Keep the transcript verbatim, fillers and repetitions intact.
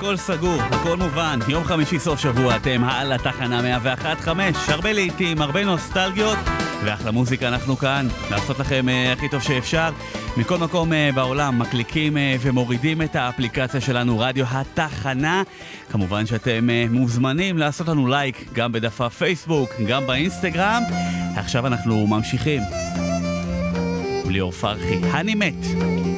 הכל סגור, הכל מובן. יום חמישי סוף שבוע, אתם על התחנה מאה ואחת נקודה חמש. הרבה לעיתים, הרבה נוסטלגיות, ואחלה מוזיקה. אנחנו כאן לעשות לכם uh, הכי טוב שאפשר. מכל מקום uh, בעולם מקליקים uh, ומורידים את האפליקציה שלנו, רדיו התחנה. כמובן שאתם uh, מוזמנים לעשות לנו לייק גם בדף הפייסבוק, גם באינסטגרם. עכשיו אנחנו ממשיכים. ליאור פרחי, אני מת.